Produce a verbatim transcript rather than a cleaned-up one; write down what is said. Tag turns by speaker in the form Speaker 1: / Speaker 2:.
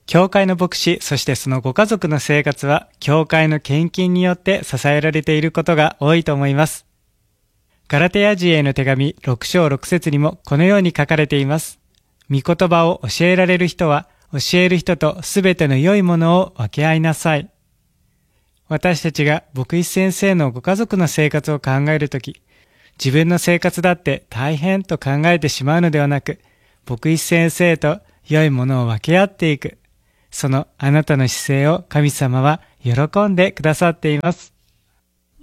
Speaker 1: 教会の牧師、そしてそのご家族の生活は、教会の献金によって支えられていることが多いと思います。ガラテヤ人への手紙ろく章ろく節にもこのように書かれています。御言葉を教えられる人は、教える人とすべての良いものを分け合いなさい。私たちが牧師先生のご家族の生活を考えるとき、自分の生活だって大変と考えてしまうのではなく、牧師先生と良いものを分け合っていく。そのあなたの姿勢を神様は喜んでくださっています。